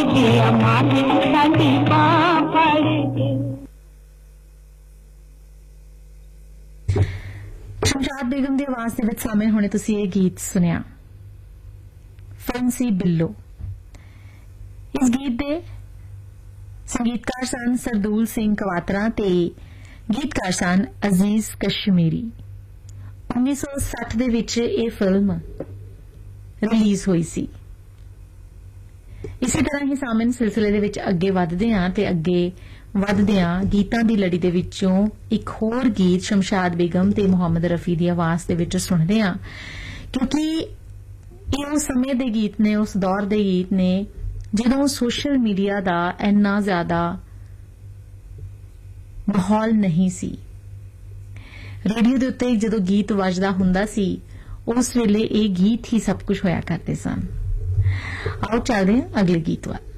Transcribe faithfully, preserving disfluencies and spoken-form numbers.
शमशाद बेगम ਦੀ आवाज ਦੇ ਵਿੱਚ ਸਾਹਮਣੇ ਹੁਣੇ ਤੁਸੀਂ ਇਹ ਗੀਤ ਸੁਣਿਆ ਫੈਂਸੀ ਬਿੱਲੋ। ਇਸ ਗੀਤ ਦੇ ਸੰਗੀਤਕਾਰ ਸਨ ਸਰਦੂਲ ਸਿੰਘ ਕਵਾਤਰਾ ਤੇ ਗੀਤਕਾਰ ਸਨ ਅਜ਼ੀਜ਼ ਕਸ਼ਮੀਰੀ। उन्नीस सौ साठ ਦੇ ਵਿੱਚ ਇਹ ਫਿਲਮ ਰਿਲੀਜ਼ ਹੋਈ ਸੀ। ਇਸੇ ਤਰ੍ਹਾਂ ਹੀ ਸਾਮਨ ਸਿਲਸਿਲੇ ਦੇ ਵਿੱਚ ਅੱਗੇ ਵਧਦੇ ਹਾਂ ਤੇ ਅੱਗੇ ਵਧਦੇ ਹਾਂ ਗੀਤਾਂ ਦੀ ਲੜੀ ਦੇ ਵਿੱਚੋਂ ਇੱਕ ਹੋਰ ਗੀਤ ਸ਼ਮਸ਼ਾਦ ਬੇਗਮ ਤੇ ਮੁਹੰਮਦ ਰਫੀ ਦੀ ਆਵਾਜ਼ ਦੇ ਵਿੱਚ ਸੁਣਦੇ ਹਾਂ, ਕਿਉਂਕਿ ਇਹ ਉਸ ਸਮੇਂ ਦੇ ਗੀਤ ਨੇ, ਉਸ ਦੌਰ ਦੇ ਗੀਤ ਨੇ ਜਦੋਂ ਸੋਸ਼ਲ ਮੀਡੀਆ ਦਾ ਇੰਨਾ ਜ਼ਿਆਦਾ ਮਾਹੌਲ ਨਹੀਂ ਸੀ। ਰੇਡੀਓ ਦੇ ਉੱਤੇ ਜਦੋਂ ਗੀਤ ਵੱਜਦਾ ਹੁੰਦਾ ਸੀ ਉਸ ਵੇਲੇ ਇਹ ਗੀਤ ਹੀ ਸਭ ਕੁਝ ਹੋਇਆ ਕਰਦੇ ਸਨ। ਆਓ ਚੱਲਦੇ ਹਾਂ ਅਗਲੇ ਗੀਤ ਵੱਲ।